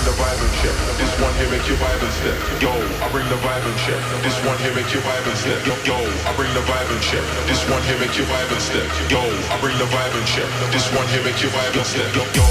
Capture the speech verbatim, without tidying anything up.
the vibe and check. This one here make you vibe and step. Yo, I bring the vibe and check. This one here make you vibe and step. Yo, yo, I bring the vibe and check. This one here make you vibe and step. Yo, I bring the vibe and check. This one here make you vibe and step. Yo, yo.